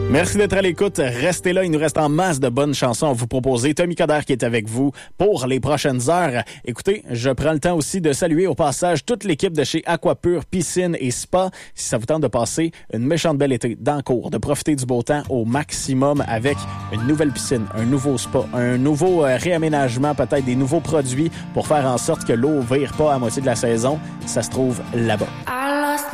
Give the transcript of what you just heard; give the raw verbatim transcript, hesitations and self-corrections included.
Merci d'être à l'écoute. Restez là, il nous reste en masse de bonnes chansons à vous proposer. Tommy Coderre qui est avec vous pour les prochaines heures. Écoutez, je prends le temps aussi de saluer au passage toute l'équipe de chez Aquapure Piscine et Spa. Si ça vous tente de passer une méchante belle été dans le cours, de profiter du beau temps au maximum avec une nouvelle piscine, un nouveau spa, un nouveau euh, réaménagement, peut-être des nouveaux produits pour faire en sorte que l'eau vire pas à moitié de la saison, ça se trouve là-bas.